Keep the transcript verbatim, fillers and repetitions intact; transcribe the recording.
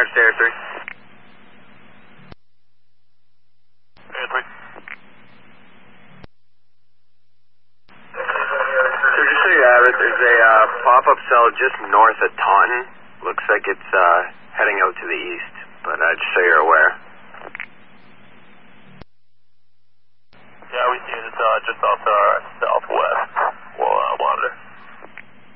March to Air three. Air three. So just so you have it, there's a uh, pop-up cell just north of Taunton. Looks like it's uh, heading out to the east, but uh, just so you're aware.